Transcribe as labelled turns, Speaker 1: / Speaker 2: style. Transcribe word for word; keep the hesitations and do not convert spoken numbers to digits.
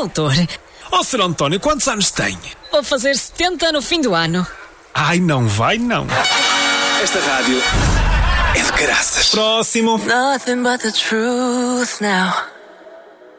Speaker 1: doutor.
Speaker 2: Ó, Sr. António, quantos anos tem?
Speaker 1: Vou fazer setenta no fim do ano.
Speaker 2: Ai, não vai, não.
Speaker 3: Esta rádio é de graças.
Speaker 2: Próximo.
Speaker 4: Nothing but the truth now.